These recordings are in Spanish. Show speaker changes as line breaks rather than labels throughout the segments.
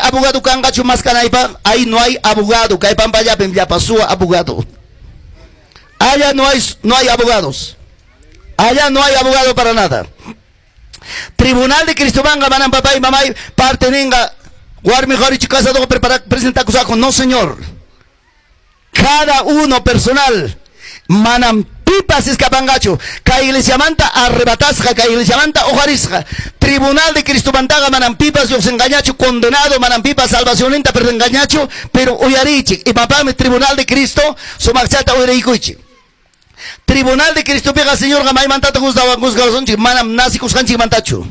abogado kangachu más canaipa, ahí no hay abogado, kaipan vaya ya pasó abogado. Allá no hay abogados. Allá no hay abogado para nada. Tribunal de Cristobanga, manan papá y mamá, partenenga, guarme jarichi casado prepara presenta acusaco. No, señor. Cada uno personal, manan pipas escapangacho, ka iglesia manta arrebatasja, ka iglesia manta ojarisja. Tribunal de Cristobantaga, manan pipas, yo se engañacho, condenado, manan pipas, salvación lenta, pero engañacho, pero oyarichi. Y papá, mi tribunal de Cristo, somachata oyereikuichi. Tribunal de Cristo pega señor gamay mantata guzgawazonchi manam nasi kuskanchi mantachu.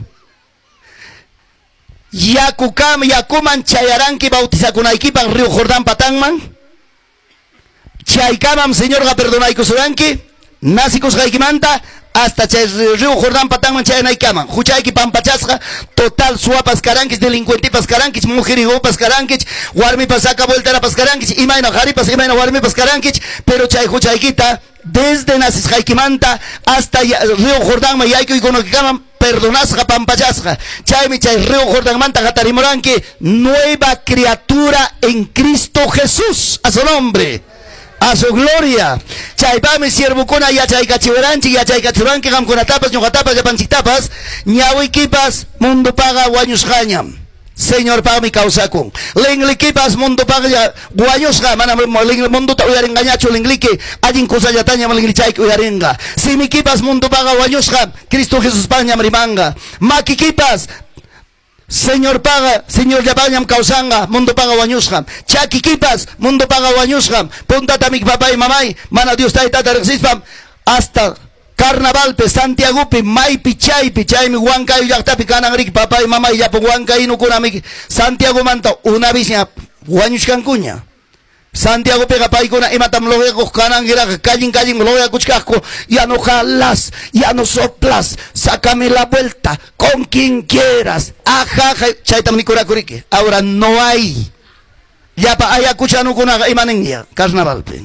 Yakuman chayaranki bautizakunaykipan Río Jordán patangman. Chaykamam señor ga perdonaykusuranki nasi kusqaykimanta hasta chay Río Jordán patangman chayanaykaman. Huchayki pampachasqa total suapas karankis delincuentipas karankis mujerigopas karankis warmipas saca vueltarapas karankis imayna jaripas imayna warmipas karankis pero chay huchaykita desde Nasis Jaikimanta hasta Río Jordán Mayayko y Gonokikaman perdonasja pampachasja. Chay Río Jordán Manta Gatarimuranki, nueva criatura en Cristo Jesús, a su nombre, a su gloria. Chay pami siervukuna ya chay kachiveranchi ya chay kachuranki gam kunatapas ñuqatapas yapanchiktapas ñawikipas mundo paga wañusqañam. Señor paga mi causa con lenglikipas mundo paga guayosga mana mundo ta uyar engañacho lengliki allin cosa ya taña malinglichai uyarenga si mi kipas mundo paga guayosga Cristo Jesús paña marimanga makikipas Señor paga Señor ya pañam causanga mundo paga guayosga chakikipas mundo paga guayosga punta tamik papá y mamay mana Dios ta tata rexipam hasta Carnaval pe Santiago pe mai pichai mi huanca y yaktapi kanangrik papá y mamá y ya po huanca y no kunami Santiago manta una viña huañushkan kuña Santiago pega pa y kuna imatam loge kanangira callin loge kuchkasco ya no jalas ya no soplas sácame la vuelta con quien quieras ajaja chaitam ni kurakurike ahora no hay ya pa haya kuchanu kuna imanengia Carnaval pe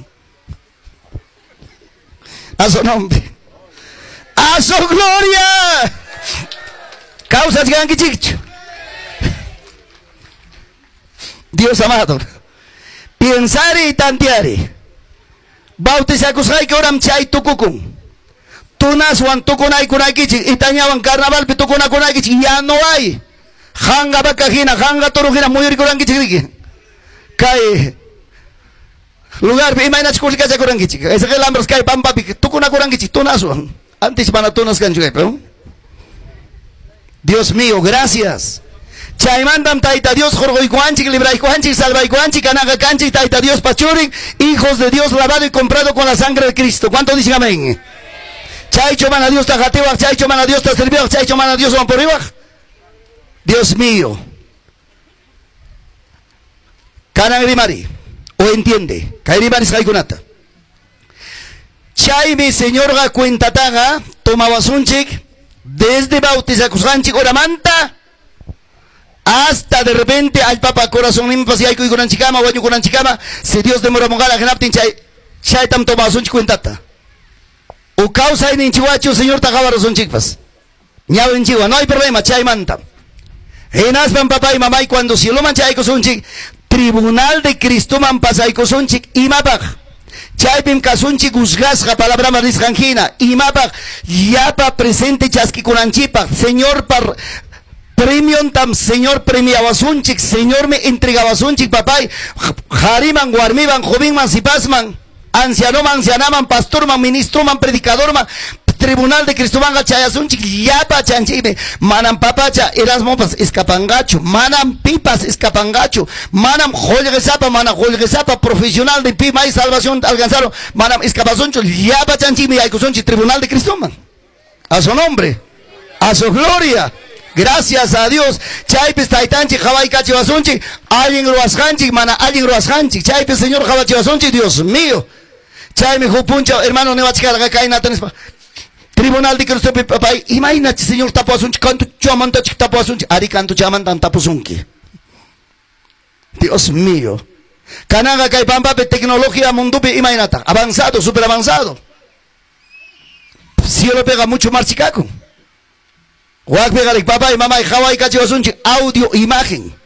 a su nombre. ¡A su gloria! Causas gangi chicho. Dios amado. Pensare y tanteare. Bautizakusay que oram chay tukukun. Tunaswan tukunay kunaykichi. Itañawan carnaval pi tukuna kunaykichi. Ya no hay. Hanga bakajina, hanga torujina, muyuri kurankichi. Kay. Lugar pi imaynach kushikacha kurankichi. Ese que lambros kay pampapi. Tukuna kurankichi. Tunaswan. Antes manatunas canchuepo. Dios mío, gracias. Chaimandam taita Dios, Jorge Juanchi, Libray Juanchi, Salvay Juanchi, Canaga Canchi, taita Dios, Pachurin, hijos de Dios, lavado y comprado con la sangre de Cristo. ¿Cuánto dicen amén? Chaicho mana Dios tajateva, chaicho mana Dios ta serviva, chaicho mana Dios van por arriba. Dios mío. Canagrimari, o entiende, Kairibari Saikunata. Chay mi señor ga cuenta taga, tomaba sunchik, desde bautizakusganchik oramanta, hasta de repente al papa corazón limpas y hay que kuranchikama, guayu kuranchikama, si Dios demora mongala, genaptin chay tam tomaba sunchik cuentata. O causa en inchihuacho, señor tagabaro sunchikpas. Ñaw inchiwa, no hay problema, chay manta. En aspan papá y mamá y cuando si lo manchay sunchik, tribunal de Cristo man pasay sunchik y mapaj. Chaypim kasunchi guzgasga palabra marisjanjina y mapa yapa presente chasquikunanchipa señor par premium tam señor premiabasunchik señor me entregabasunchik papay jariman guarmiban jovinman sipasman ancianoman ancianaman pastorman ministroman predicadorman Tribunal de Cristobanga chayasunchik yapa chanchime manam papacha erasmopas escapangacho manam pipas escapangacho manam jolgesapa manam jolgesapa profesional de pima y salvación alcanzaron manam escapazoncho yapa chanchime aykusonchi Tribunal de Cristobanga a su nombre a su gloria. Gracias a Dios. Chaypes taitanchi jawai kachivasunchi alguien ruasjanchi mana alguien ruasjanchi chaypes señor jawachivasunchi Dios mío chayme jupuncha hermano nevachkala kainatanispa Tribunal de Cristo papá, imagínate señor tapuasunchi, canto chamanta chic tapuasunchi, ari canto chamantan tapusunki. Dios mío. Canaga kay pampape tecnología mundupe imagínate, avanzado, super avanzado. Cielo pega mucho más chicaco. Guac pega papá y mamá y Hawaii cachivasunchi, audio, imagen.